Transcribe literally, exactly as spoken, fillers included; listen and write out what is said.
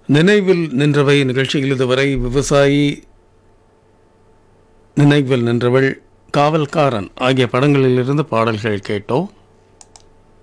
நினைவில் நின்றவை நிகழ்ச்சியில் இதுவரை விவசாயி, நினைவில் நின்றவள், காவல்காரன் ஆகிய படங்களிலிருந்து பாடல்கள் கேட்டோம்.